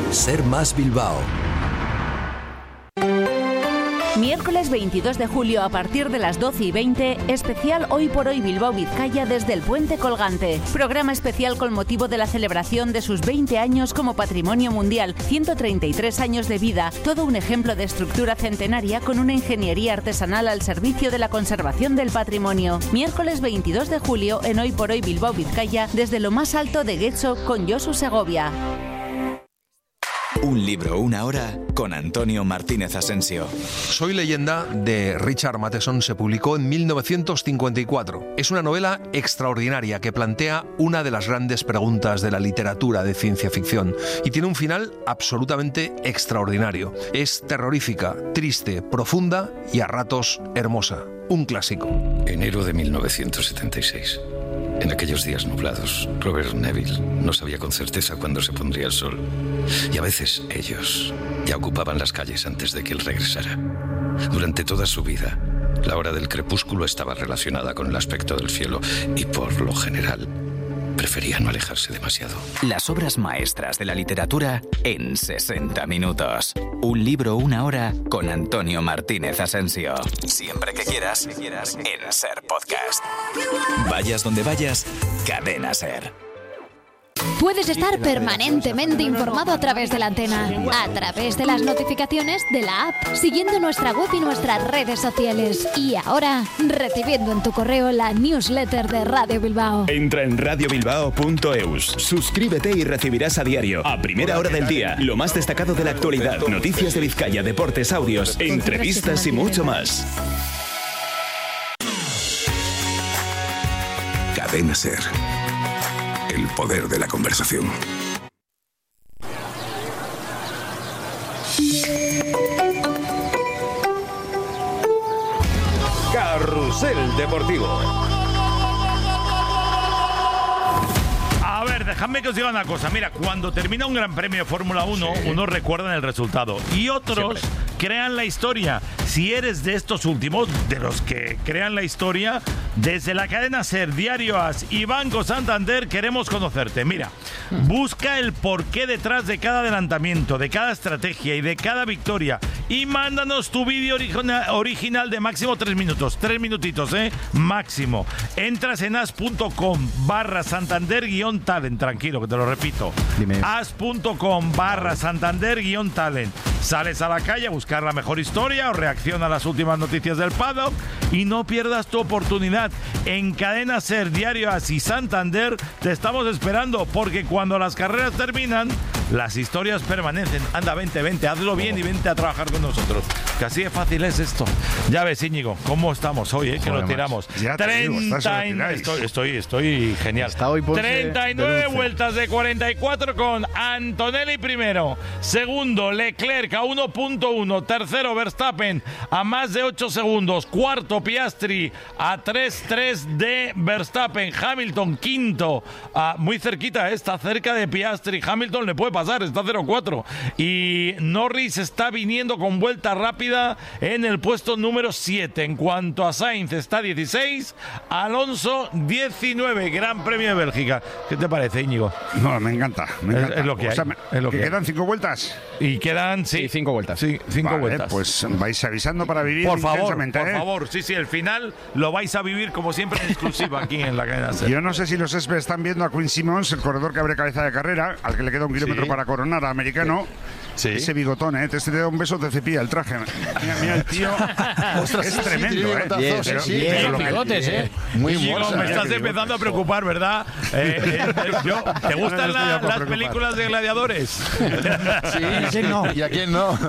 Ser Más Bilbao. Miércoles 22 de julio a partir de las 12:20, especial Hoy por Hoy Bilbao Vizcaya desde el Puente Colgante. Programa especial con motivo de la celebración de sus 20 años como Patrimonio Mundial, 133 años de vida, todo un ejemplo de estructura centenaria con una ingeniería artesanal al servicio de la conservación del patrimonio. Miércoles 22 de julio en Hoy por Hoy Bilbao Vizcaya desde lo más alto de Getxo con Josu Segovia. Un libro, una hora, con Antonio Martínez Asensio. Soy leyenda, de Richard Matheson, se publicó en 1954. Es una novela extraordinaria que plantea una de las grandes preguntas de la literatura de ciencia ficción y tiene un final absolutamente extraordinario. Es terrorífica, triste, profunda y a ratos hermosa. Un clásico. Enero de 1976. En aquellos días nublados, Robert Neville no sabía con certeza cuándo se pondría el sol. Y a veces ellos ya ocupaban las calles antes de que él regresara. Durante toda su vida, la hora del crepúsculo estaba relacionada con el aspecto del cielo y por lo general prefería no alejarse demasiado. Las obras maestras de la literatura en 60 minutos. Un libro, una hora, con Antonio Martínez Asensio. Siempre que quieras, en Ser Podcast. Vayas donde vayas, Cadena Ser. Puedes estar permanentemente informado a través de la antena, a través de las notificaciones de la app, siguiendo nuestra web y nuestras redes sociales. Y ahora, recibiendo en tu correo la newsletter de Radio Bilbao. Entra en radiobilbao.eus, suscríbete y recibirás a diario, a primera hora del día, lo más destacado de la actualidad, noticias de Vizcaya, deportes, audios, entrevistas y mucho más. Cadena Ser. El poder de la conversación. Carrusel Deportivo. A ver, dejadme que os diga una cosa. Mira, cuando termina un gran premio de Fórmula 1, unos recuerdan el resultado y otros crean la historia. Si eres de estos últimos, de los que crean la historia, desde la cadena Ser, Diario AS y Banco Santander queremos conocerte. Mira, busca el porqué detrás de cada adelantamiento, de cada estrategia y de cada victoria y mándanos tu vídeo original de máximo 3 minutos. 3 minutitos, máximo. Entras en as.com/Santander-Talent. Tranquilo, que te lo repito. as.com/Santander-Talent. Sales a la calle a buscar la mejor historia o reacciona a las últimas noticias del paddock y no pierdas tu oportunidad. En Cadena Ser, Diario AS y Santander te estamos esperando, porque cuando las carreras terminan, las historias permanecen. Anda, vente, hazlo bien y vente a trabajar con nosotros. Que así de fácil es esto. Ya ves, Íñigo, cómo estamos hoy, que nos tiramos. Ya 30, estoy genial. 39 vueltas de 44 con Antonelli primero, segundo Leclerc a 1.1, tercero Verstappen a más de 8 segundos, cuarto Piastri a 3.3 de Verstappen, Hamilton quinto, muy cerquita, está cerca de Piastri, Hamilton le puede pasar, está 0.4 y Norris está viniendo con vuelta rápida en el puesto número 7. En cuanto a Sainz, está 16, Alonso 19, Gran Premio de Bélgica. ¿Qué te parece, Íñigo? No, me encanta. Es lo que hay. ¿Quedan 5 vueltas? Y quedan, sí, 5 vueltas. Sí, 5 vueltas. Pues vais avisando para vivir por favor, intensamente. sí, el final lo vais a vivir como siempre en exclusiva aquí en la cadena Ser. Yo no sé si los experts están viendo a Quinn Simmons, el corredor que abre cabeza de carrera, al que le queda 1 kilómetro para coronar, americano. Sí. Ese bigotón, te da un beso, te cepilla el traje. Mira el tío. Ostras, es tremendo, bigotes, Muy bueno. Me estás empezando a preocupar, ¿verdad? ¿Te gustan las películas de gladiadores? Sí, no. ¿Y a quién no?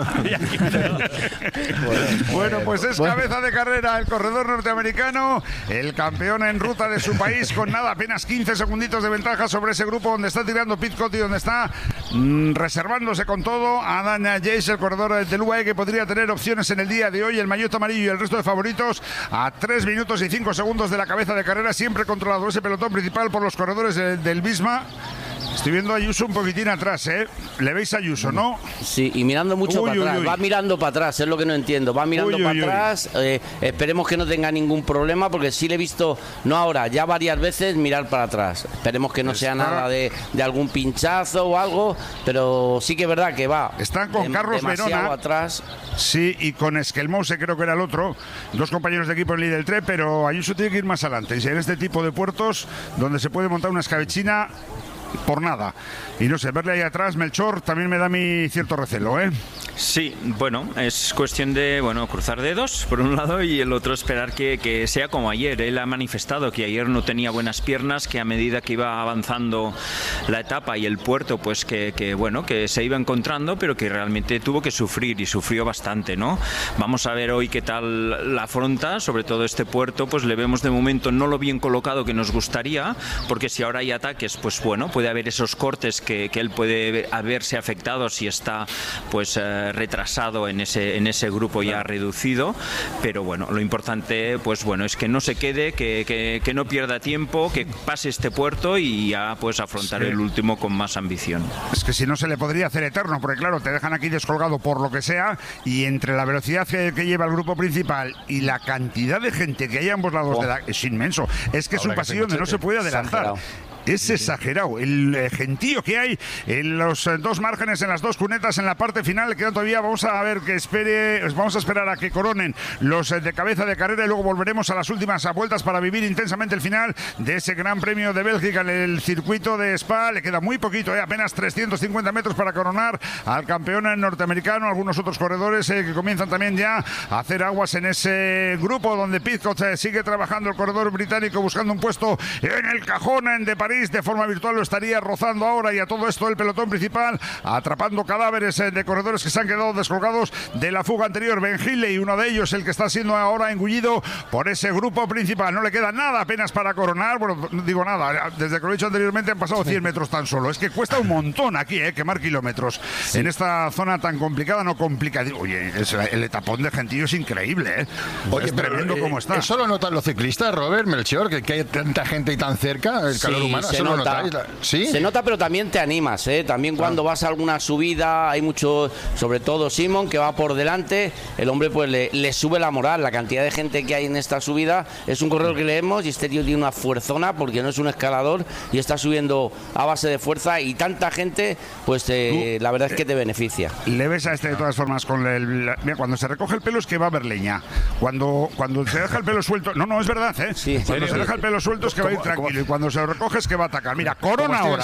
Bueno, pues es cabeza de carrera el corredor norteamericano, el campeón en ruta de su país, con apenas 15 segunditos de ventaja sobre ese grupo donde está tirando Pidcock y donde está reservándose con todo Adam Yates, el corredor del UAE, que podría tener opciones en el día de hoy. El maillot amarillo y el resto de favoritos a 3 minutos y 5 segundos de la cabeza de carrera, siempre controlado ese pelotón principal por los corredores del Visma. Estoy viendo a Ayuso un poquitín atrás, ¿eh? ¿Le veis a Ayuso, no? Sí, y mirando mucho para atrás. Va mirando para atrás, es lo que no entiendo. Va mirando para atrás. Esperemos que no tenga ningún problema, porque sí le he visto, no ahora, ya varias veces mirar para atrás. Esperemos que no sea nada de algún pinchazo o algo, pero sí que es verdad que va. Están con Carlos Verona atrás. Sí, y con Esquelmose, creo que era el otro. Dos compañeros de equipo en Lidl 3, pero Ayuso tiene que ir más adelante. Y en este tipo de puertos donde se puede montar una escabechina por nada. Y no sé, verle ahí atrás, Melchor, también me da mi cierto recelo, ¿eh? Sí, bueno, es cuestión de cruzar dedos por un lado y el otro esperar que sea como ayer. Él ha manifestado que ayer no tenía buenas piernas, que a medida que iba avanzando la etapa y el puerto, pues que se iba encontrando, pero que realmente tuvo que sufrir y sufrió bastante, ¿no? Vamos a ver hoy qué tal la afronta, sobre todo este puerto, pues le vemos de momento no lo bien colocado que nos gustaría, porque si ahora hay ataques, pues puede haber esos cortes que él puede haberse afectado si está retrasado en ese grupo ya reducido, pero lo importante es que no se quede, que no pierda tiempo, que pase este puerto y ya afrontar el último con más ambición. Es que si no se le podría hacer eterno, porque claro, te dejan aquí descolgado por lo que sea, y entre la velocidad que lleva el grupo principal y la cantidad de gente que hay a ambos lados es inmenso. Es que es un pasillo donde no se puede adelantar. Es exagerado el gentío que hay en los dos márgenes, en las dos cunetas, en la parte final. Quedan todavía, vamos a esperar a que coronen los de cabeza de carrera y luego volveremos a las últimas vueltas para vivir intensamente el final de ese Gran Premio de Bélgica en el circuito de Spa. Le queda muy poquito, apenas 350 metros para coronar al campeón norteamericano. Algunos otros corredores que comienzan también ya a hacer aguas en ese grupo donde Pidcock sigue trabajando, el corredor británico, buscando un puesto en el cajón de París. De forma virtual lo estaría rozando ahora, y a todo esto el pelotón principal atrapando cadáveres de corredores que se han quedado descolgados de la fuga anterior. Ben Hilley, uno de ellos, el que está siendo ahora engullido por ese grupo principal. No le queda nada apenas para coronar. Bueno, no digo nada, desde que lo he dicho anteriormente han pasado 100 metros tan solo. Es que cuesta un montón aquí quemar kilómetros en esta zona tan complicada, no complicada. Oye, el etapón de gentío es increíble, Oye, es tremendo como está. ¿Eso lo notan los ciclistas, Robert, Melchor, que hay tanta gente y tan cerca, el calor humano? Se nota. ¿Sí? Se nota, pero también te animas, También cuando vas a alguna subida, hay mucho, sobre todo Simon, que va por delante, el hombre pues le sube la moral. La cantidad de gente que hay en esta subida, es un corredor que leemos, y este tío tiene una fuerzona, porque no es un escalador y está subiendo a base de fuerza, y tanta gente, pues la verdad es que te beneficia. Le ves a de todas formas con mira, cuando se recoge el pelo es que va a haber leña. Cuando se deja el pelo suelto, no es verdad, Sí, cuando se deja el pelo suelto es que va a ir tranquilo, y cuando se lo recoge es que va a atacar. Mira, corona ahora.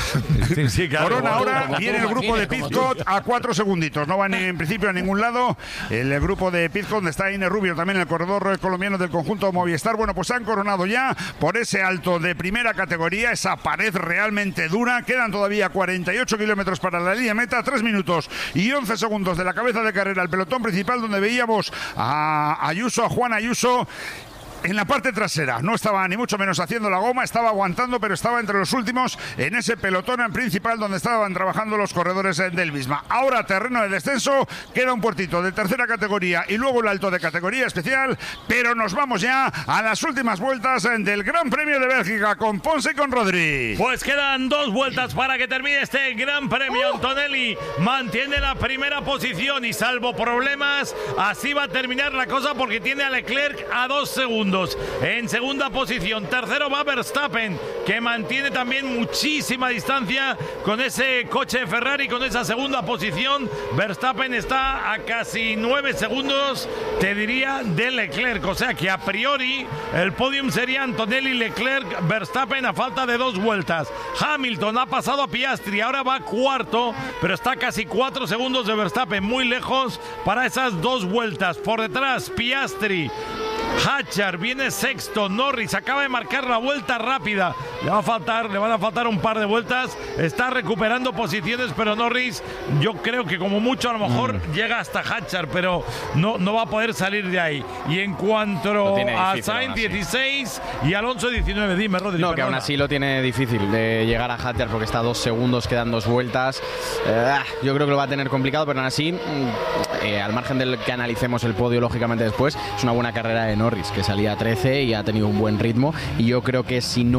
Corona ahora, viene el grupo de Pidcock a 4 segunditos. No van en principio a ningún lado. El grupo de Pidcock, donde está Ine Rubio, también el corredor colombiano del conjunto Movistar. Bueno, pues han coronado ya por ese alto de primera categoría, esa pared realmente dura. Quedan todavía 48 kilómetros para la línea meta, 3 minutos y 11 segundos de la cabeza de carrera el pelotón principal, donde veíamos a Ayuso, a Juan Ayuso, en la parte trasera. No estaba ni mucho menos haciendo la goma, estaba aguantando, pero estaba entre los últimos en ese pelotón principal donde estaban trabajando los corredores del Visma. Ahora terreno de descenso, queda un puertito de tercera categoría y luego el alto de categoría especial, pero nos vamos ya a las últimas vueltas del Gran Premio de Bélgica con Ponce y con Rodri. Pues quedan 2 vueltas para que termine este Gran Premio. Antonelli mantiene la primera posición y, salvo problemas, así va a terminar la cosa, porque tiene a Leclerc a 2 segundos. En segunda posición, tercero va Verstappen, que mantiene también muchísima distancia con ese coche Ferrari, con esa segunda posición. Verstappen está a casi 9 segundos, te diría, de Leclerc. O sea que a priori el podium sería Antonelli, Leclerc, Verstappen a falta de 2 vueltas. Hamilton ha pasado a Piastri, ahora va cuarto, pero está a casi 4 segundos de Verstappen, muy lejos para esas 2 vueltas. Por detrás, Piastri, Hatchar viene sexto, Norris acaba de marcar la vuelta rápida, le van a faltar un par de vueltas, está recuperando posiciones, pero Norris, yo creo que como mucho a lo mejor llega hasta Hatchar, pero no va a poder salir de ahí. Y en cuanto a Sainz 16 y Alonso 19, dime, Rodri. No, que aún así lo tiene difícil de llegar a Hatchar, porque está a 2 segundos, quedan 2 vueltas. Yo creo que lo va a tener complicado, pero aún así, al margen del que analicemos el podio lógicamente después, es una buena carrera de Norris, que salía a 13 y ha tenido un buen ritmo, y yo creo que si no hubiese sanción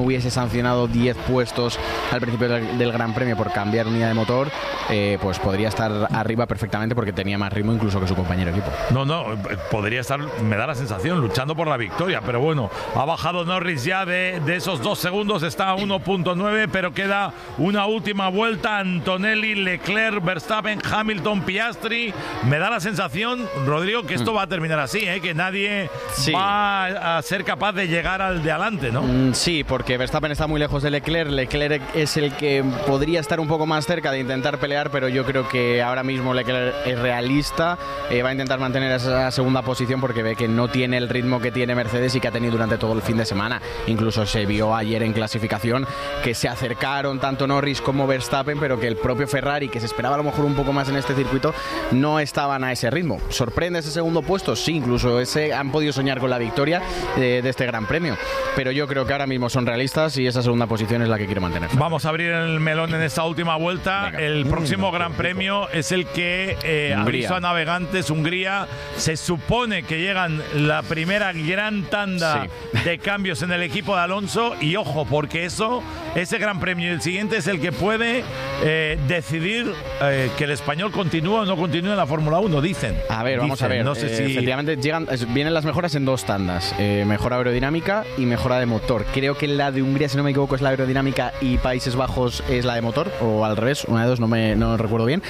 sancionado 10 puestos al principio del Gran Premio por cambiar unidad de motor, pues podría estar arriba perfectamente porque tenía más ritmo incluso que su compañero de equipo. No, podría estar, me da la sensación, luchando por la victoria, pero bueno, ha bajado Norris ya de esos 2 segundos, está a 1.9, pero queda una última vuelta. Antonelli, Leclerc, Verstappen, Hamilton, Piastri. Me da la sensación, Rodrigo, que esto va a terminar así, que nadie va a ser capaz de llegar al de adelante, ¿no? Sí, porque Verstappen está muy lejos de Leclerc. Leclerc es el que podría estar un poco más cerca de intentar pelear, pero yo creo que ahora mismo Leclerc es realista, va a intentar mantener esa segunda posición porque ve que no tiene el ritmo que tiene Mercedes y que ha tenido durante todo el fin de semana. Incluso se vio ayer en clasificación que se acercaron tanto Norris como Verstappen, pero que el propio Ferrari, que se esperaba a lo mejor un poco más en este circuito, no estaban a ese ritmo. ¿Sorprende ese segundo puesto? Sí, incluso han podido soñar con la victoria de este Gran Premio, pero yo creo que ahora mismo son realistas y esa segunda posición es la que quiere mantener. Vamos a abrir el melón en esta última vuelta. Venga. El próximo Gran Premio es el que aviso a navegantes, Hungría. Se supone que llegan la primera gran tanda de cambios en el equipo de Alonso y ojo, porque ese Gran Premio y el siguiente es el que puede decidir que el español continúa o no continúa en la Fórmula 1, dicen. A ver, vamos a ver. No sé si... Efectivamente, vienen las mejoras en 2 tandas. Mejora aerodinámica y mejora de motor. Creo que la de Hungría, si no me equivoco, es la aerodinámica y Países Bajos es la de motor, o al revés, una de dos, no recuerdo bien.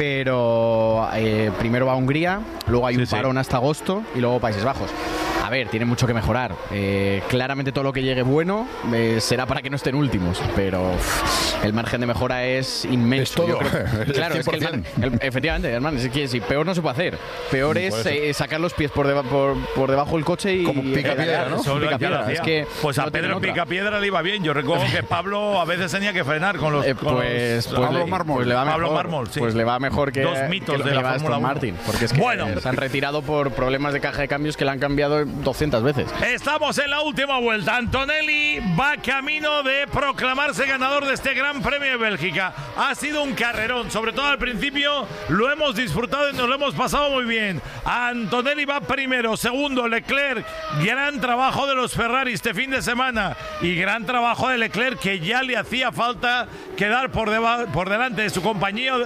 Pero primero va Hungría, luego hay un parón hasta agosto y luego Países Bajos. A ver, tiene mucho que mejorar. Claramente todo lo que llegue bueno será para que no estén últimos, pero el margen de mejora es inmenso. Es todo. Yo creo, claro, es que efectivamente, hermano, es que si peor no se puede hacer. Peor es sacar los pies por debajo del coche y como Picapiedra, ¿no? Picapiedra. Es que pues a Pedro Picapiedra le iba bien. Yo recuerdo que Pablo a veces tenía que frenar con los Pablo Mármol. Pues le va mejor, Mármol, sí. Pues le va mejor que 2 mitos de la Fórmula 1. Martin, porque es que se han retirado por problemas de caja de cambios que le han cambiado 200 veces. Estamos en la última vuelta. Antonelli va camino de proclamarse ganador de este Gran Premio de Bélgica. Ha sido un carrerón, sobre todo al principio lo hemos disfrutado y nos lo hemos pasado muy bien. Antonelli va primero, segundo Leclerc. Gran trabajo de los Ferrari este fin de semana y gran trabajo de Leclerc, que ya le hacía falta quedar por delante de su compañero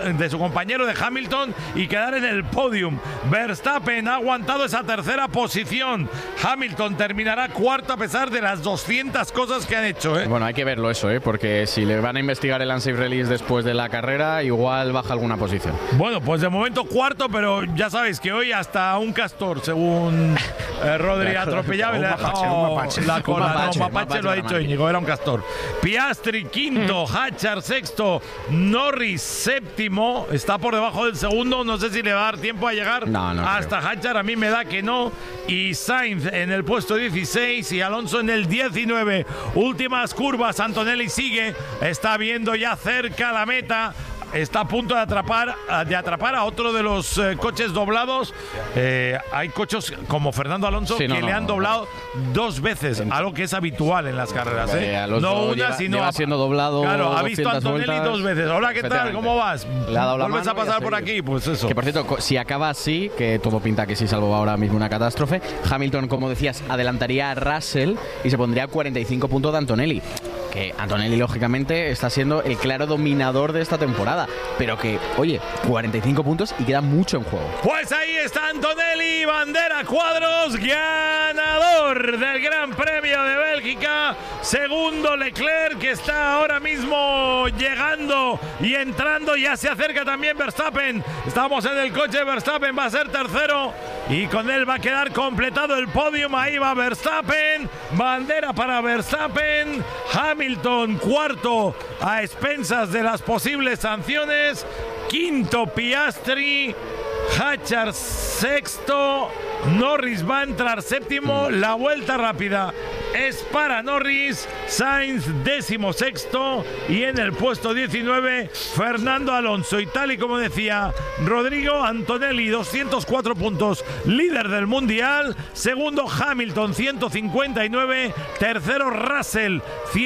de Hamilton y quedar en el podium. Verstappen ha aguantado esa tercera posición. Hamilton terminará cuarto a pesar de las 200 cosas que han hecho. Bueno, hay que verlo eso, porque si le van a investigar el unsafe release después de la carrera, igual baja alguna posición. Bueno, pues de momento cuarto, pero ya sabéis que hoy hasta un castor, según Rodri, atropellaba y le ha dejado la cola. Un mapache lo ha dicho Íñigo, era un castor. Piastri quinto, Hatchar sexto, Norris séptimo, está por debajo del segundo, no sé si le va a dar tiempo a llegar hasta Hatchar, a mí me da que no, y Sainz en el puesto 16 y Alonso en el 19. Últimas curvas, Antonelli sigue, está viendo ya cerca la meta. Está a punto de atrapar a otro de los coches doblados. Hay coches como Fernando Alonso que le han doblado 2 veces, algo que es habitual en las carreras. No una, sino lleva siendo doblado. Claro, ha visto a Antonelli vueltas, 2 veces. Hola, ¿qué tal? ¿Cómo vas? ¿Vuelves a pasar por aquí? Pues eso. Que por cierto, si acaba así, que todo pinta que sí, salvo ahora mismo una catástrofe, Hamilton, como decías, adelantaría a Russell y se pondría a 45 puntos de Antonelli. Que Antonelli, lógicamente, está siendo el claro dominador de esta temporada. Pero que, oye, 45 puntos y queda mucho en juego. Pues ahí está Antonelli, bandera cuadros, ganador del Gran Premio de Bélgica. Segundo Leclerc, que está ahora mismo llegando y entrando. Ya se acerca también Verstappen. Estamos en el coche de Verstappen, va a ser tercero. Y con él va a quedar completado el podium. Ahí va Verstappen, bandera para Verstappen. Hamilton cuarto a expensas de las posibles sanciones. Quinto Piastri. Hatchar sexto. Norris va a entrar séptimo. La vuelta rápida es para Norris. Sainz 16º y en el puesto 19 Fernando Alonso. Y tal y como decía Rodrigo, Antonelli 204 puntos, líder del mundial. Segundo Hamilton 159. Tercero Russell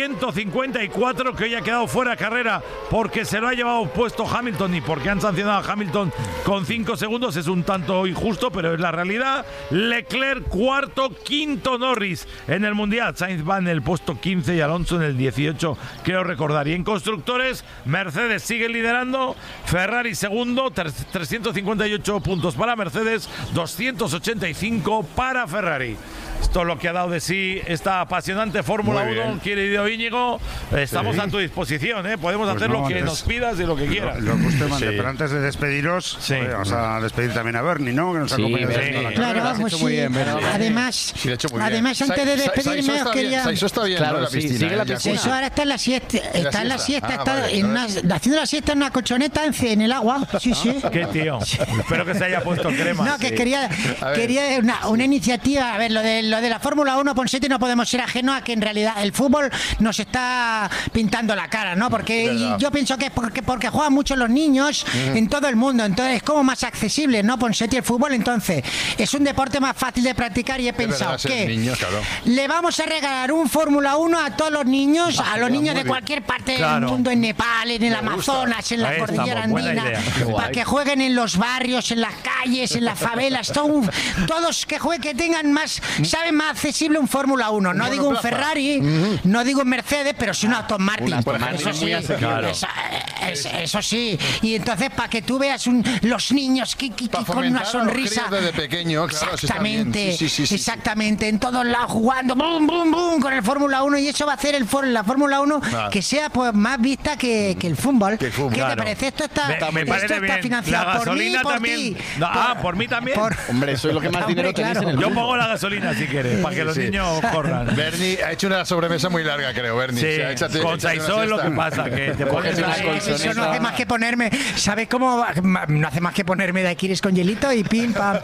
154, que hoy ha quedado fuera de carrera porque se lo ha llevado puesto Hamilton y porque han sancionado a Hamilton con 5 segundos. Es un tanto injusto, pero es la realidad. Leclerc cuarto, quinto Norris en el mundial Kvyat. Sainz va en el puesto 15 y Alonso en el 18, creo recordar. Y en constructores, Mercedes sigue liderando, Ferrari segundo, 358 puntos para Mercedes, 285 para Ferrari. Esto es lo que ha dado de sí esta apasionante Fórmula 1, querido Íñigo. Estamos a tu disposición, ¿eh? Podemos hacer lo que nos pidas y lo que quieras. Lo que usted mande, pero antes de despediros, vamos a despedir también a Bernie, ¿no? Que nos acompaña Bernie. Claro, pues sí. Bien, además, antes de despedirme, os quería... Saiso está bien, claro, ¿no? La piscina, sigue la piscina. Eso ahora está en la siesta. Está en la siesta, haciendo la siesta en una colchoneta en el agua. Sí. Qué tío. Espero que se haya puesto crema. No, que quería una iniciativa. A ver, lo de la Fórmula 1, Ponseti, no podemos ser ajenos a que en realidad el fútbol nos está pintando la cara, ¿no? Porque yo pienso que es porque juegan mucho los niños en todo el mundo, entonces es como más accesible, ¿no? Ponseti, el fútbol, entonces es un deporte más fácil de practicar y he pensado que le vamos a regalar un Fórmula 1 a todos los niños, a los niños de cualquier parte del mundo, en Nepal, en el Amazonas, en la cordillera andina, para que jueguen en los barrios, en las calles, en las favelas, todos que jueguen, que tengan más, saben, más accesible un Fórmula 1. No digo un Ferrari, no digo un Mercedes, pero sí un Aston Martin. Eso sí. Y entonces, para que tú veas los niños con una sonrisa. Desde pequeño, claro, exactamente. En todos lados jugando, boom, boom, boom, con el Fórmula 1. Y eso va a hacer la Fórmula 1 que sea pues más vista que el fútbol. ¿Qué te parece? Esto está financiado por mí, por ti. ¿Por mí también? Hombre, soy lo que más dinero tenéis en el Yo pongo la gasolina si quieres, para que los niños corran. Bernie ha hecho una sobremesa muy larga, creo, Bernie. Sí, con Saiso es lo que pasa, que te pones eso no hace más que ponerme, ¿sabes cómo? No hace más que ponerme daiquiris con hielito y pim, pam.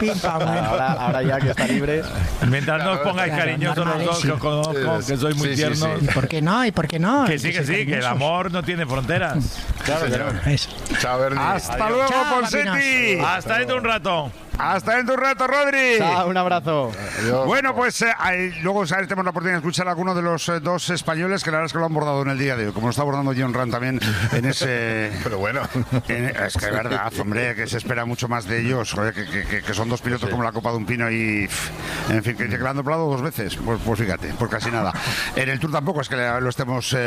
Ahora ya que está libre. Mientras no os pongáis cariñosos los dos, que os conozco, que sois muy tiernos. ¿Y por qué no? Que sí, que el amor no tiene fronteras. Claro. Chao, Bernie. Hasta luego, Ponseti. Hasta dentro de un rato. Hasta dentro de un rato, Rodri. Chao, un abrazo. Adiós. Bueno, pues luego tenemos la oportunidad de escuchar a alguno de los dos españoles que la verdad es que lo han abordado en el día de hoy, como lo está abordando John Ram también en ese... Pero bueno. Es que es verdad, hombre, que se espera mucho más de ellos, joder, que son dos pilotos como la copa de un pino y... En fin, que lo han doblado 2 veces, pues fíjate, pues casi nada. En el Tour tampoco es que lo estemos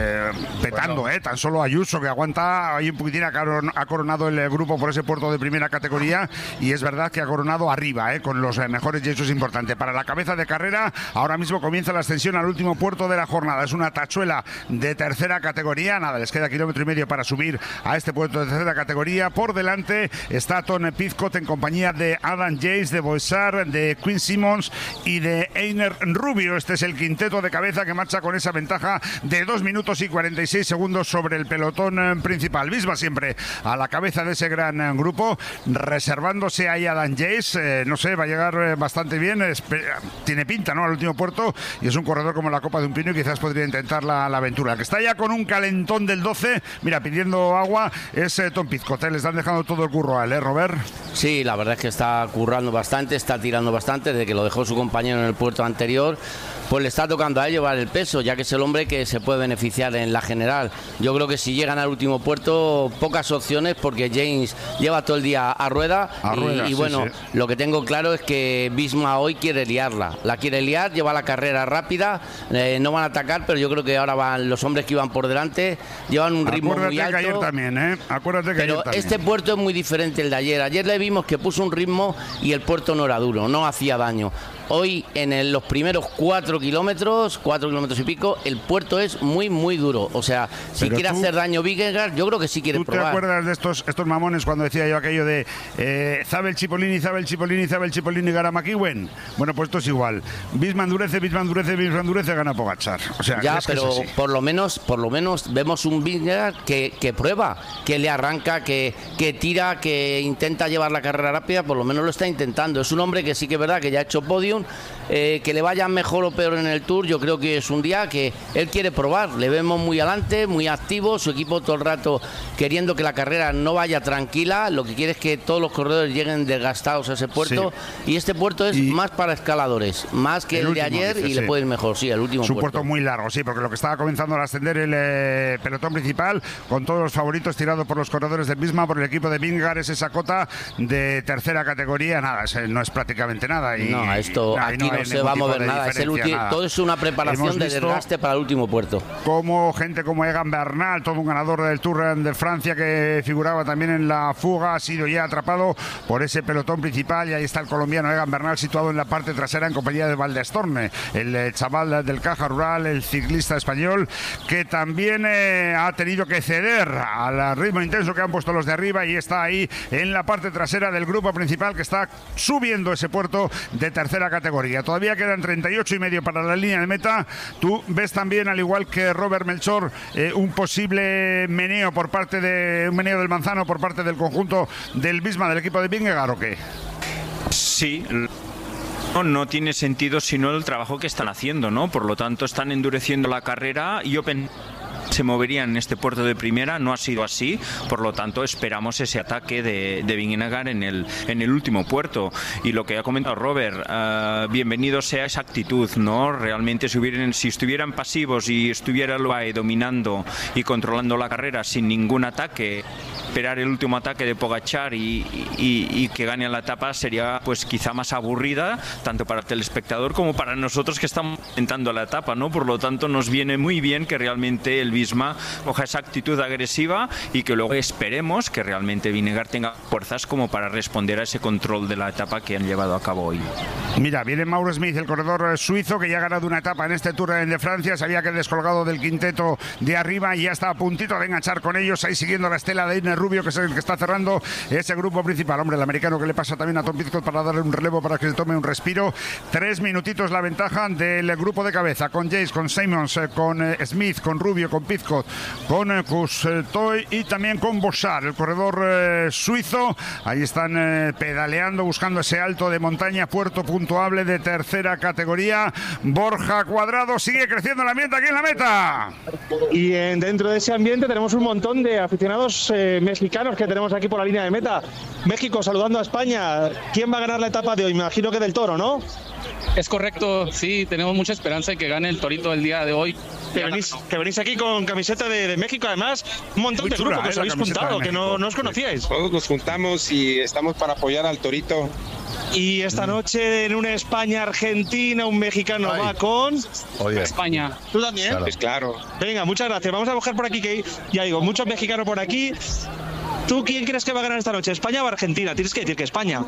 petando, tan solo Ayuso, que aguanta, ahí un poquitín ha coronado el grupo por ese puerto de primera categoría, y es verdad que ha coronado arriba, con los mejores, y eso es importante. Para la cabeza de carrera, ahora mismo comienza la ascensión al último puerto de la jornada. Es una tachuela de tercera categoría. Nada, les queda 1,5 kilómetros para subir a este puerto de tercera categoría. Por delante está Tom Pidcock en compañía de Adam Yates, de Boixart, de Quinn Simmons y de Einer Rubio. Este es el quinteto de cabeza que marcha con esa ventaja de 2 minutos y 46 segundos sobre el pelotón principal. Visma siempre a la cabeza de ese gran grupo, reservándose ahí a Adam Yates. No sé, va a llegar bastante bien. Tiene pinta, ¿no? Al último puerto, y es un corredor como la copa de un pino y quizás podría intentar la aventura. Que está ya con un calentón del 12, mira, pidiendo agua, es Tom Pidcock. Le están dejando todo el curro a él, Robert. Sí, la verdad es que está currando bastante, está tirando bastante, desde que lo dejó su compañero en el puerto anterior. Pues le está tocando a él llevar el peso, ya que es el hombre que se puede beneficiar en la general. Yo creo que si llegan al último puerto, pocas opciones, porque James lleva todo el día a rueda. Y bueno, lo que tengo claro es que Visma hoy quiere liarla. La quiere liar, lleva la carrera rápida, no van a atacar, pero yo creo que ahora van los hombres que iban por delante, llevan un ritmo muy alto. Que ayer también, Acuérdate que pero ayer también. Este puerto es muy diferente al de ayer. Ayer le vimos que puso un ritmo y el puerto no era duro, no hacía daño. Hoy, en los primeros 4 kilómetros y pico, el puerto es muy, muy duro. O sea, si quiere hacer daño Vingegaard, yo creo que sí quiere probar. ¿Tú te acuerdas de estos mamones cuando decía yo aquello de Zabel Cipollini, gana McEwen? Bueno, pues esto es igual. Visma endurece, gana Pogačar. O sea, ya, pero sí. por lo menos vemos un Vingegaard que prueba, que le arranca, que tira, que intenta llevar la carrera rápida, por lo menos lo está intentando. Es un hombre que sí que es verdad que ya ha hecho podium. Que le vaya mejor o peor en el Tour, yo creo que es un día que él quiere probar. Le vemos muy adelante, muy activo, su equipo todo el rato queriendo que la carrera no vaya tranquila. Lo que quiere es que todos los corredores lleguen desgastados a ese puerto, y este puerto es más para escaladores, más que el de ayer, y le puede ir mejor, el último puerto. Es un puerto muy largo, porque lo que estaba comenzando a ascender el pelotón principal, con todos los favoritos tirados por los corredores del Visma, por el equipo de Vingegaard, es esa cota de tercera categoría. Nada, no es prácticamente nada. No, esto pero aquí no se va a mover nada. Todo es una preparación de desgaste para el último puerto. Como gente como Egan Bernal, todo un ganador del Tour de Francia que figuraba también en la fuga, ha sido ya atrapado por ese pelotón principal, y ahí está el colombiano Egan Bernal situado en la parte trasera en compañía de Valdestorne, el chaval del Caja Rural, el ciclista español, que también ha tenido que ceder al ritmo intenso que han puesto los de arriba, y está ahí en la parte trasera del grupo principal que está subiendo ese puerto de tercera categoría. Todavía quedan 38,5 para la línea de meta. Tú ves también, al igual que Robert Melchor, un posible meneo del Manzano por parte del conjunto del Visma, del equipo de Vingegaard, ¿o qué? Sí. No tiene sentido sino el trabajo que están haciendo, ¿no? Por lo tanto, están endureciendo la carrera. Yo se moverían en este puerto de primera, no ha sido así, por lo tanto esperamos ese ataque de Vingegaard en el último puerto. Y lo que ha comentado Robert, bienvenido sea esa actitud, ¿no? Realmente si estuvieran pasivos y estuviera Loae dominando y controlando la carrera sin ningún ataque, esperar el último ataque de Pogačar y que gane la etapa sería pues quizá más aburrida, tanto para el telespectador como para nosotros que estamos intentando la etapa, ¿no? Por lo tanto, nos viene muy bien que realmente el Visma coja esa actitud agresiva y que luego esperemos que realmente Vingegaard tenga fuerzas como para responder a ese control de la etapa que han llevado a cabo hoy. Mira, viene Mauro Smith, el corredor suizo, que ya ha ganado una etapa en este Tour de Francia. Sabía que descolgado del quinteto de arriba y ya está a puntito de enganchar con ellos, ahí siguiendo la estela de Iner Rubio, que es el que está cerrando ese grupo principal. Hombre, el americano que le pasa también a Tom Pidcock para darle un relevo para que se tome un respiro. 3 minutitos la ventaja del grupo de cabeza, con Yates, con Simons, con Smith, con Rubio, con Pidcock, con Cousteau y también con Bochart, el corredor suizo. Ahí están pedaleando, buscando ese alto de montaña, puerto puntuable de tercera categoría. Borja Cuadrado, sigue creciendo el ambiente aquí en la meta. Y dentro de ese ambiente tenemos un montón de aficionados mexicanos que tenemos aquí por la línea de meta. México saludando a España. ¿Quién va a ganar la etapa de hoy? Me imagino que del Toro, ¿no? Es correcto, sí, tenemos mucha esperanza de que gane el Torito el día de hoy. Que venís aquí con camiseta de México, además, un montón de grupos que os habéis juntado, que no os conocíais. Todos nos juntamos y estamos para apoyar al Torito. Y esta noche en una España-Argentina, un mexicano va con España. ¿Tú también? Claro. Pues claro. Venga, muchas gracias. Vamos a coger por aquí, que ya digo, muchos mexicanos por aquí. ¿Tú quién crees que va a ganar esta noche? ¿España o Argentina? Tienes que decir que España.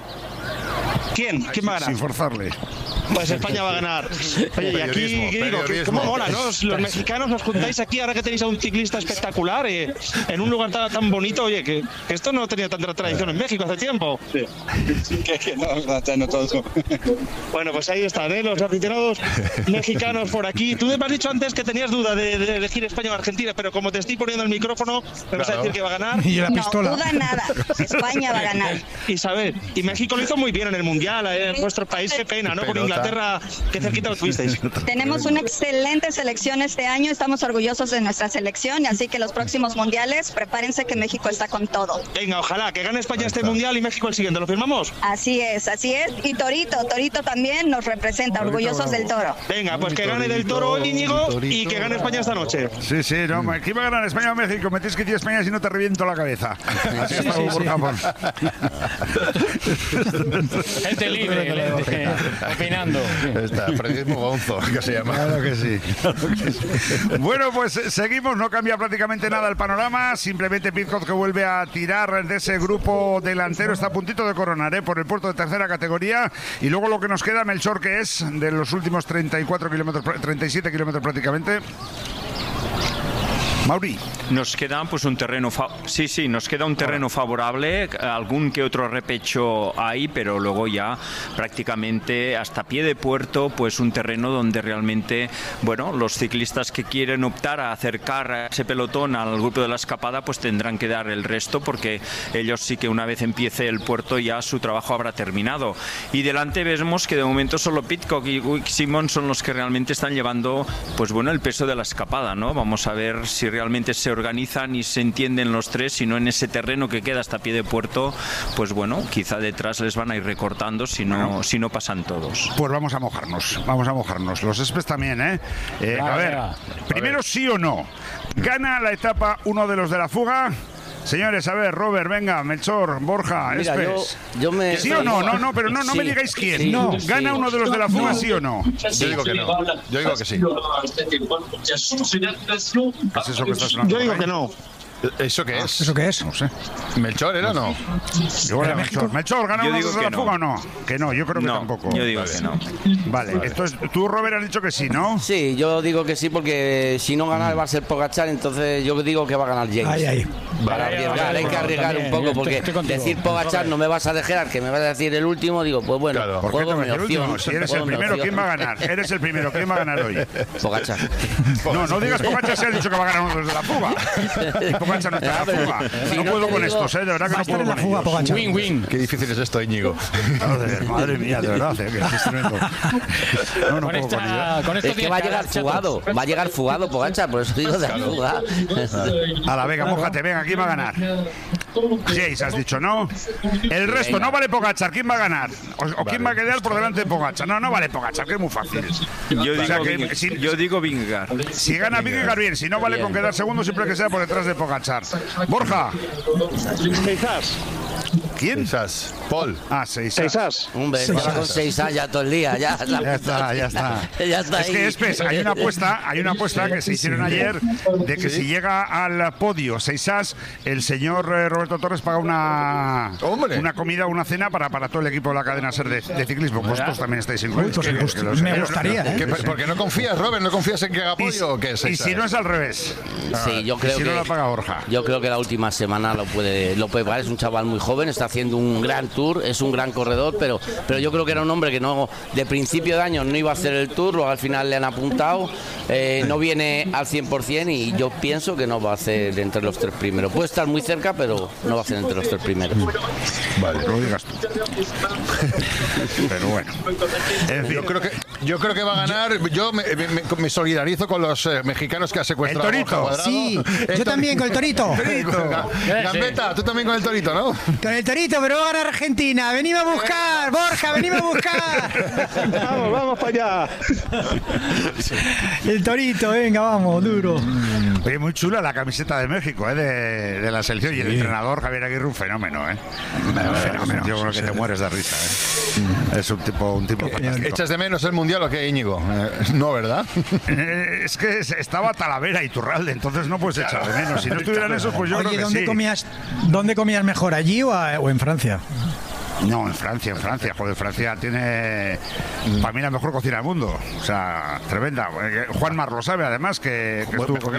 ¿Quién va a ganar? Sin forzarle. Pues España va a ganar. Oye, y aquí, ¿qué digo? ¿Cómo mola, no? Los mexicanos os juntáis aquí ahora que tenéis a un ciclista espectacular en un lugar tan bonito. Oye, que esto no tenía tanta tradición en México hace tiempo. Sí. Que no todo. Bueno, pues ahí están, los aficionados mexicanos por aquí. Tú me has dicho antes que tenías duda de elegir España o Argentina, pero como te estoy poniendo el micrófono, me vas a decir que va a ganar. Y la pistola. No duda nada, España va a ganar. Isabel, y México lo hizo muy bien en el Mundial, en vuestro país, qué pena, ¿no? Por Inglaterra, qué cerquita lo tuvisteis. Tenemos una excelente selección este año, estamos orgullosos de nuestra selección, así que los próximos mundiales, prepárense que México está con todo. Venga, ojalá que gane España este Mundial y México el siguiente, ¿lo firmamos? Así es, y Torito también nos representa, orgullosos del Toro. Venga, pues que gane del Toro hoy, Íñigo, y que gane España esta noche. Sí, no, ¿quién va a ganar, España o México? Me tienes que decir España si no te reviento la cabeza. Así por favor. Gente libre, opinando. Está, periodismo gonzo, que se llama. Claro que sí. Bueno, pues seguimos, no cambia prácticamente nada el panorama, simplemente Pidcock que vuelve a tirar de ese grupo delantero, está a puntito de coronar por el puerto de tercera categoría, y luego lo que nos queda, Melchor, que es de los últimos 37 kilómetros prácticamente. Mauri. Nos queda pues un terreno nos queda un terreno favorable, algún que otro repecho hay, pero luego ya prácticamente hasta pie de puerto, pues un terreno donde realmente, bueno, los ciclistas que quieren optar a acercar a ese pelotón al grupo de la escapada, pues tendrán que dar el resto, porque ellos sí que una vez empiece el puerto ya su trabajo habrá terminado. Y delante vemos que de momento solo Pidcock y Simon son los que realmente están llevando, pues bueno, el peso de la escapada, ¿no? Vamos a ver si realmente se organizan y se entienden los tres, si no en ese terreno que queda hasta pie de puerto, pues bueno, quizá detrás les van a ir recortando si no pasan todos. Pues vamos a mojarnos. Los Espes también, a ver, primero sí o no. ¿Gana la etapa uno de los de la fuga? Señores, a ver, Robert, venga, Melchor, Borja, Mira, yo me... ¿Sí o no? No, pero no me digáis quién. Sí, no. ¿Gana uno de los de la fuga, sí o no? Yo digo que no. Yo digo que sí. ¿Qué es eso que estás sonando? Yo digo que no. ¿Eso qué es? ¿Eso qué es? No sé. ¿Melchor era o no? Melchor, ¿gana uno de la fuga o no? Que no, yo creo que tampoco. Yo digo que no. Vale, entonces tú, Robert, has dicho que sí, ¿no? Sí, yo digo que sí porque si no gana va a ser Pogačar, entonces yo digo que va a ganar James. Para arriesgar, hay que arriesgar un poco porque decir Pogačar no me vas a dejar, que me vas a decir el último, digo, pues bueno, juego mi opción. Si eres el primero, ¿quién va a ganar? Eres el primero, ¿quién va a ganar hoy? Pogačar. No digas Pogačar, se ha dicho que va a ganar uno de los de la fuga. Pogačar no está en la fuga. No puedo con estos, de verdad que no puedo con ellos. Win-win. Qué difícil es esto, Íñigo. Madre mía, de verdad, que es tremendo. No puedo con ellos. Es que va a llegar fugado Pogačar, por eso digo de la fuga. A la Vega, mójate, venga, ¿quién va a ganar? Jace, has dicho, ¿no? El resto, no vale Pogačar, ¿quién va a ganar? ¿O quién va a quedar por delante de Pogačar? No vale Pogačar, que es muy fácil. Yo digo Vingegaard. Si gana Vingegaard, bien. Si no, vale con quedar segundo siempre que sea por detrás de Pogačar. Borja. Seisas. ¿Quién? Seisas. Paul. Seisas. Hombre, con Seisas ya todo el día. Ya está. Es que hay una apuesta que se hicieron ayer de que si llega al podio Seisas, el señor Roberto Torres paga una comida o una cena para todo el equipo de la cadena SER de ciclismo. Vosotros también estáis incluidos. Me gustaría. ¿Por qué no confías, Robert? ¿No confías en que haga podio o qué es? Y si no es al revés. Sí, yo creo que no la paga Borja. Yo creo que la última semana lo puede pagar. Es un chaval muy joven, está haciendo un gran tour, es un gran corredor, pero yo creo que era un hombre que no, de principio de año no iba a hacer el tour, luego al final le han apuntado, no viene al 100% y yo pienso que no va a hacer entre los tres primeros. Puede estar muy cerca, pero no va a ser entre los tres primeros. Vale, no lo digas tú. Pero bueno. En fin. Yo creo que va a ganar. Yo me solidarizo con los mexicanos que ha secuestrado. El Torito. Sí, yo también con el Torito. Gambetta, tú también con el Torito, ¿no? Con el Torito, pero va a ganar Argentina. Venimos a buscar, Borja, venimos a buscar. Vamos para allá. El Torito, venga, vamos, duro. Oye, muy chula la camiseta de México, de la selección. Y el entrenador Javier Aguirre, un fenómeno, Fenómeno. Yo creo que te mueres de risa, Es un tipo fantástico. ¿Echas de menos el Mundial o qué, Íñigo? No, ¿verdad? Es que estaba Talavera y Iturralde, entonces no puedes echar de menos. Si no estuvieran esos, pues yo creo que ¿dónde comías mejor, allí o en Francia? No, en Francia. Joder, Francia tiene, para mí, la mejor cocina del mundo. O sea, tremenda. Juan Mar lo sabe, además, que estuvo con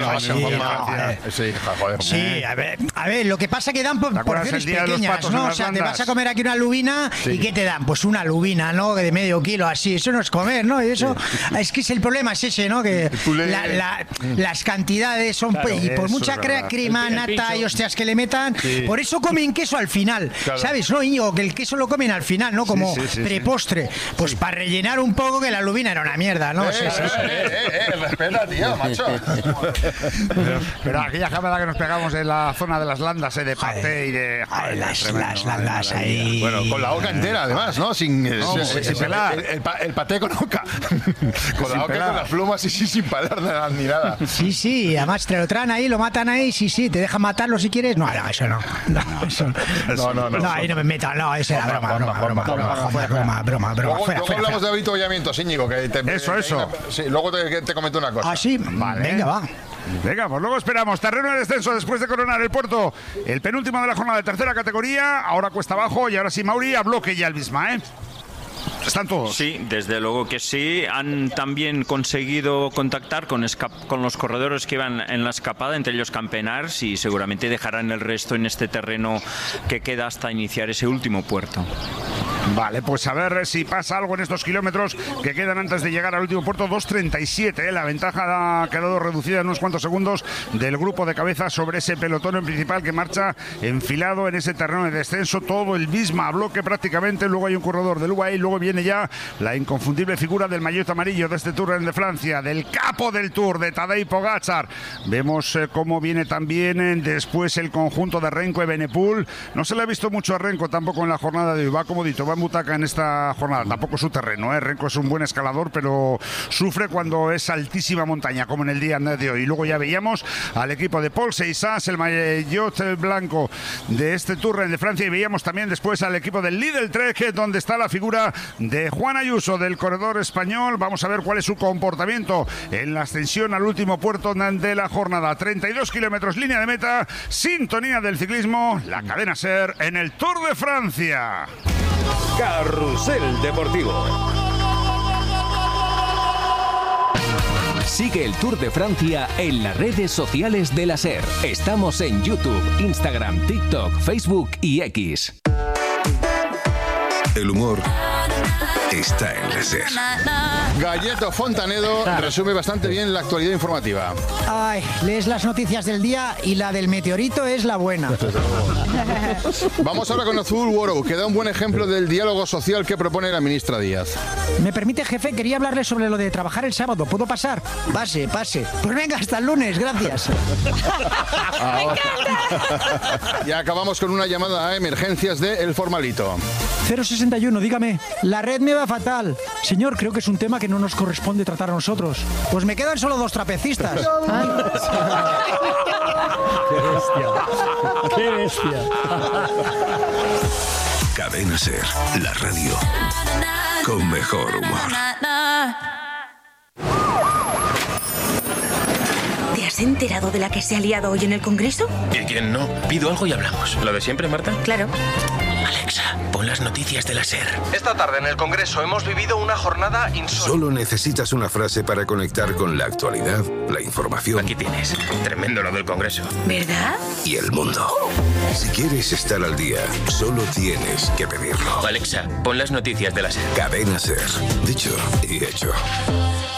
Sí, a ver, lo que pasa que dan porciones pequeñas, ¿no? O sea, te vas a comer aquí una lubina y ¿qué te dan? Pues una lubina, ¿no? De medio kilo, así. Eso no es comer, ¿no? Y eso, es que el problema es ese, ¿no? Que las cantidades son, y por mucha crema, nata y hostias que le metan, por eso comen queso al final, ¿sabes? No, Íñigo, que el queso lo comen al final, ¿no? Como prepostre. Pues para rellenar un poco, que la lubina era una mierda, ¿no? Respeta, tío, macho. Pero aquella jamada que nos pegamos en la zona de las landas, de paté y de... las landas ahí. Bueno, con la oca entera, además, ¿no? Sin pelar. El paté con oca. Con la oca, con las plumas y sin pelar ni nada. Sí, además te lo traen ahí, lo matan ahí, te dejan matarlo si quieres. No, eso no. No, ahí no me metan, no, ese era broma. Luego hablamos de avituallamientos, Íñigo, que eso. Sí, luego te comento una cosa. Ah, sí, vale. Venga, va. Venga, pues luego esperamos. Terreno de descenso después de coronar el Puerto. El penúltimo de la jornada de tercera categoría. Ahora cuesta abajo y ahora sí, Mauri, a bloque ya el Visma, ¿Están todos? Sí, desde luego que sí. Han también conseguido contactar con los corredores que iban en la escapada, entre ellos Campenars, y seguramente dejarán el resto en este terreno que queda hasta iniciar ese último puerto. Vale, pues a ver si pasa algo en estos kilómetros que quedan antes de llegar al último puerto. 2.37, la ventaja ha quedado reducida en unos cuantos segundos del grupo de cabeza sobre ese pelotón en principal que marcha enfilado en ese terreno de descenso. Todo el Visma a bloque prácticamente. Luego hay un corredor del UAE y luego viene ya la inconfundible figura del maillot amarillo de este Tour de Francia, del capo del Tour, de Tadej Pogačar. Vemos cómo viene también después el conjunto de Renko y Benepul. No se le ha visto mucho a Renko tampoco en la jornada de hoy. Va comodito, va gran butaca en esta jornada. Tampoco su terreno, ¿eh? Renko es un buen escalador, pero sufre cuando es altísima montaña, como en el día de hoy. Y luego ya veíamos al equipo de Paul Seixas, el maillot blanco de este Tour de Francia, y veíamos también después al equipo del Lidl Trek, donde está la figura de Juan Ayuso, del corredor español. Vamos a ver cuál es su comportamiento en la ascensión al último puerto de la jornada. 32 kilómetros, línea de meta, sintonía del ciclismo, la cadena SER en el Tour de Francia. Carrusel Deportivo. Sigue el Tour de Francia en las redes sociales de la SER. Estamos en YouTube, Instagram, TikTok, Facebook y X. El humor está en la SER. Galleto Fontanedo resume bastante bien la actualidad informativa. Ay, lees las noticias del día y la del meteorito es la buena. Vamos ahora con Azul World, que da un buen ejemplo del diálogo social que propone la ministra Díaz. ¿Me permite, jefe? Quería hablarle sobre lo de trabajar el sábado. ¿Puedo pasar? Pase. Pues venga, hasta el lunes, gracias. Y acabamos con una llamada a emergencias de El Formalito. 061, dígame. La red me va fatal. Señor, creo que es un tema que no nos corresponde tratar a nosotros. Pues me quedan solo 2 trapecistas. ¡Qué bestia! Cadena SER, la radio con mejor humor. ¿Te has enterado de la que se ha liado hoy en el Congreso? ¿Y quién no? Pido algo y hablamos. ¿Lo de siempre, Marta? Claro. Alexa, pon las noticias de la SER. Esta tarde en el Congreso hemos vivido una jornada insólita. Solo necesitas una frase para conectar con la actualidad, la información. Aquí tienes. Tremendo lo del Congreso. ¿Verdad? Y el mundo. Si quieres estar al día, solo tienes que pedirlo. Alexa, pon las noticias de la SER. Cadena SER. Dicho y hecho.